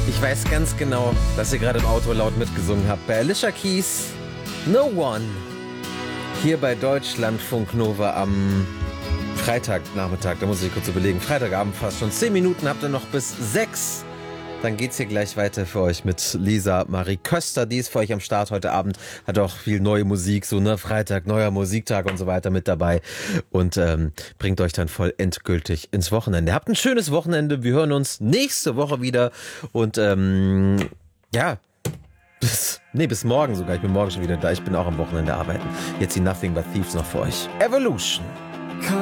Ich weiß ganz genau, dass ihr gerade im Auto laut mitgesungen habt. Bei Alicia Keys, No One. Hier bei Deutschlandfunk Nova am Freitagnachmittag. Da muss ich kurz überlegen. Freitagabend fast schon. 10 Minuten habt ihr noch bis 6. Dann geht's hier gleich weiter für euch mit Lisa Marie Köster. Die ist für euch am Start heute Abend. Hat auch viel neue Musik, so ne, Freitag, neuer Musiktag und so weiter mit dabei. Und bringt euch dann voll endgültig ins Wochenende. Habt ein schönes Wochenende. Wir hören uns nächste Woche wieder. Und ja, bis morgen sogar. Ich bin morgen schon wieder da. Ich bin auch am Wochenende arbeiten. Jetzt die Nothing But Thieves noch für euch. Evolution.